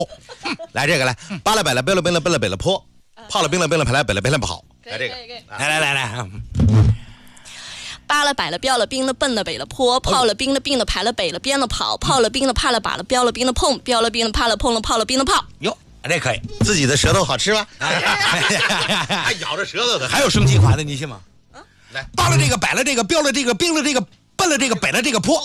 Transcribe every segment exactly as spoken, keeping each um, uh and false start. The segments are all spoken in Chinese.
来这个来，扒拉摆了，背了背了背了背了坡，泡了冰了冰了排了北了北了跑。来这个，来来来来。 扒了摆了标了冰了奔了北了坡，泡了冰了冰了排了北了边了跑，泡了冰了怕了把了标了冰了碰，标了冰了怕了碰了泡了冰了泡。 哟，这可以，自己的舌头好吃吗？还咬着舌头的， 还有升级款的，你信吗？来，扒了这个摆了这个标了这个冰了这个奔了这个北了这个坡。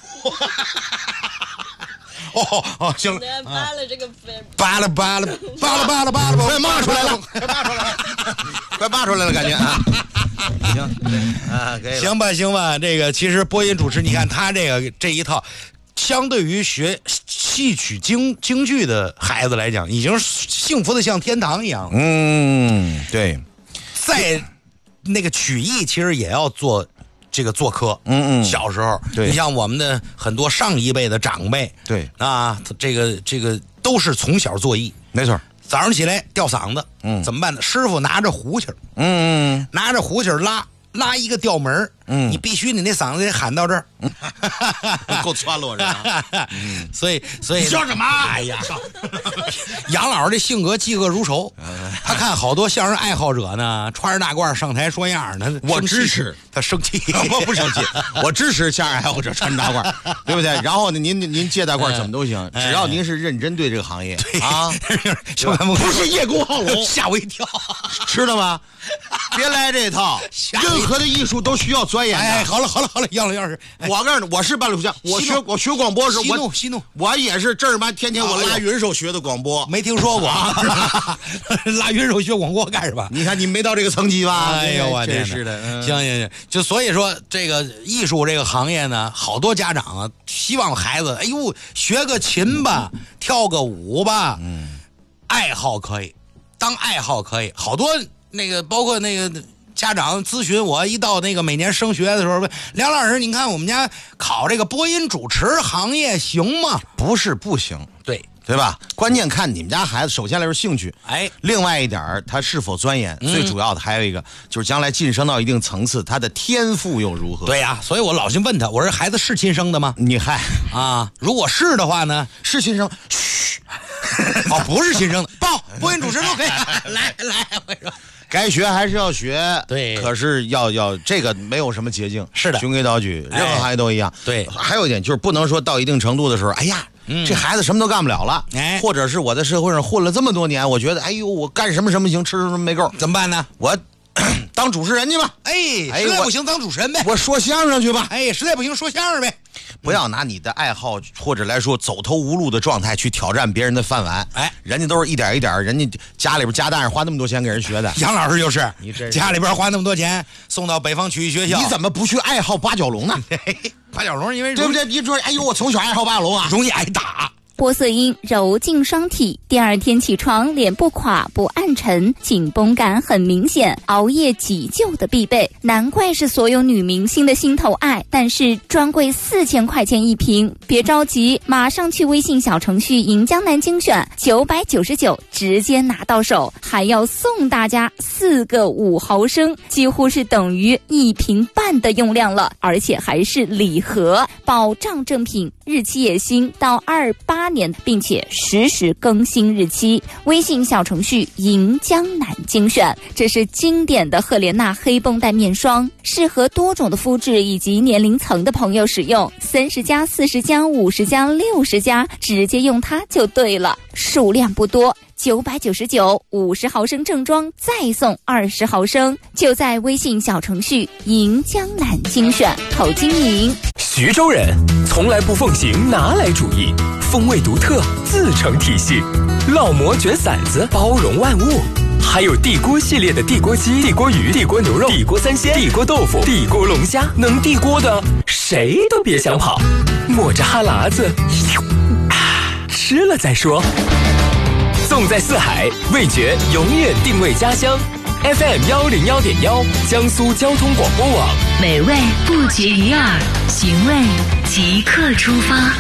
哦哦，行了， 扒了这个扒了扒了扒了扒了扒了， 快骂出来了，快骂出来了，快骂出来了，感觉啊。行啊，可以了。 行吧，行吧，这个其实播音主持，你看他这个这一套，相对于学戏曲京京剧的孩子来讲，已经幸福的像天堂一样。 嗯，对， 在那个曲艺其实也要做这个做科。 嗯嗯， 小时候， 对， 你像我们的很多上一辈的长辈， 对啊，这个这个都是从小做艺， 没错。 早上起来吊嗓子， 嗯， 怎么办呢？师傅拿着胡琴， 嗯， 拿着胡琴拉拉一个调门，嗯，你必须你那嗓子得喊到这儿， 够窜落着啊。 嗯，所以所以你说什么？ 哎呀，杨老师这性格嫉恶如仇，他看好多相声爱好者呢，穿着大褂上台说样儿，他我支持他生气， 我不生气，我支持相声爱好者穿大褂，对不对？然后呢，您您借大褂怎么都行，只要您是认真对这个行业啊。不是叶公好龙， 吓我一跳， 知道吗？别来这套，任何的艺术都需要钻研的。 哎，好了好了好了，杨老师， 我告诉你，我是半路出家，我学我学广播时， 我息怒， 我也是正儿八天天我拉云手学的广播， 没听说过啊。拉云手学广播干什么？ 你看你没到这个层级吧？ 哎呦我天， 是的， 行行行，就所以说这个艺术这个行业呢，好多家长啊，希望孩子，哎呦，学个琴吧，跳个舞吧，嗯，爱好可以，当爱好可以，好多。那个包括那个家长咨询我，一到那个每年升学的时候，梁老师，你看我们家考这个播音主持行业行吗？ 不是不行， 对对吧？关键看你们家孩子，首先来说兴趣， 哎， 另外一点他是否钻研，嗯、最主要的还有一个就是将来晋升到一定层次，他的天赋又如何？ 对呀、啊，所以我老去问他，我说孩子是亲生的吗？ 你嗨啊，如果是的话呢， 是亲生，嘘， 哦，不是亲生的，报播音主持都可以，来来，我说。 该学还是要学， 对， 可是要要这个没有什么捷径， 是的， 循规蹈矩，任何行业都一样。 对， 还有一点就是不能说到一定程度的时候，哎呀，嗯、这孩子什么都干不了了，哎，或者是我在社会上混了这么多年，我觉得，哎呦，我干什么什么行，吃什么没够， 怎么办呢？ 我当主持人去吧， 哎，实在不行当主持人呗， 我说相声去吧， 哎，实在不行说相声呗。 不要拿你的爱好或者来说走投无路的状态去挑战别人的饭碗，哎，人家都是一点一点，人家家里边家大人花那么多钱给人学的。 杨老师就是， 你这家里边花那么多钱送到北方曲艺学校， 你怎么不去爱好八角笼呢？ 八角笼因为对不对？你说，哎呦，我从小爱好八角笼啊， 容易挨打。 玻色因柔净双体，第二天起床脸不垮不暗沉，紧绷感很明显，熬夜急救的必备，难怪是所有女明星的心头爱。但是专柜四千块钱一瓶，别着急，马上去微信小程序银江南精选九百九十九直接拿到手，还要送大家四个五毫升，几乎是等于一瓶半的用量了，而且还是礼盒，保障正品，日期也新，到二八年，并且实时更新日期。微信小程序银江南精选，这是经典的赫莲娜黑绷带面霜，适合多种的肤质以及年龄层的朋友使用，三十加、四十加、五十加、六十加，直接用它就对了。数量不多，九百九十九，五十毫升正装，再送二十毫升，就在微信小程序银江南精选口经营。 徐州人从来不奉行拿来主义，风味独特，自成体系。烙馍卷馓子，包容万物。还有地锅系列的地锅鸡、地锅鱼、地锅牛肉、地锅三鲜、地锅豆腐、地锅龙虾，能地锅的谁都别想跑。抹着哈喇子，啊，吃了再说。纵在四海，味觉永远定位家乡。F M 幺零幺点幺，江苏交通广播网。 美味不绝于耳，寻味即刻出发。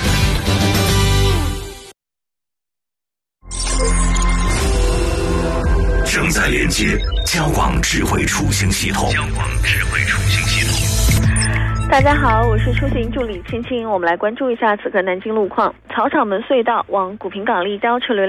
正在连接交广智慧出行系统。交广智慧出行系统。 大家好，我是出行助理青青，我们来关注一下此刻南京路况。草场门隧道往古平港立交车流